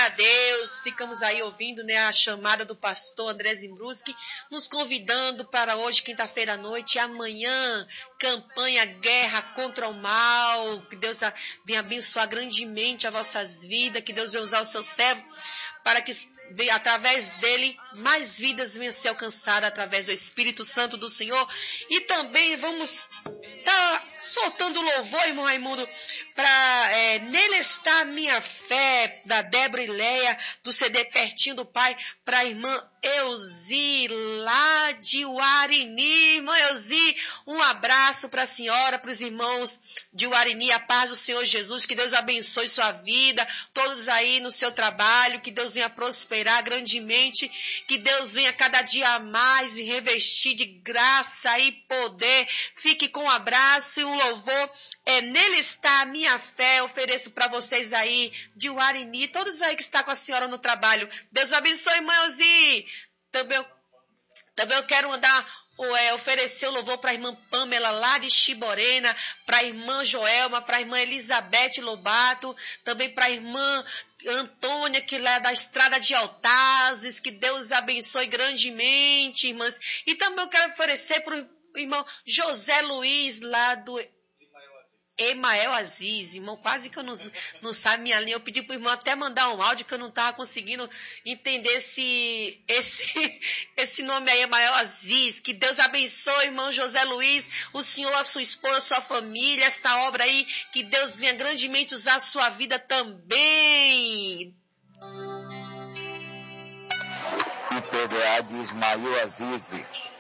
a Deus. Ficamos aí ouvindo, né, a chamada do pastor André Zimbruski, nos convidando para hoje, quinta-feira à noite, e amanhã, campanha Guerra contra o Mal. Que Deus venha abençoar grandemente as vossas vidas, que Deus venha usar o seu servo para que através dele mais vidas venham a ser alcançadas através do Espírito Santo do Senhor. E também vamos estar soltando louvor, irmão Raimundo, para nele está a minha fé, da Débora e Leia, do CD Pertinho do Pai, para a irmã Euzi, lá de Uarini. Irmã Euzi, um abraço para a senhora, para os irmãos de Uarini, a paz do Senhor Jesus, que Deus abençoe sua vida, todos aí no seu trabalho, que Deus venha prosperar grandemente, que Deus venha cada dia mais e revestir de graça e poder. Fique com um abraço e um louvor. Nele está a minha fé. Ofereço para vocês aí de Uarini, todos aí que estão com a senhora no trabalho. Deus abençoe, irmã Euzi. Também eu quero oferecer o louvor para a irmã Pamela lá de Chiborena, para a irmã Joelma, para a irmã Elizabeth Lobato, também para a irmã Antônia, que lá é da Estrada de Altazes. Que Deus abençoe grandemente, irmãs. E também eu quero oferecer para o irmão José Luiz, lá do Emael Aziz, irmão, quase que eu não sabe minha linha. Eu pedi pro irmão até mandar um áudio, que eu não estava conseguindo entender esse nome aí, Emael Aziz. Que Deus abençoe, irmão José Luiz, o senhor, a sua esposa, a sua família, esta obra aí, que Deus venha grandemente usar a sua vida também. IPVA de Ismael Aziz.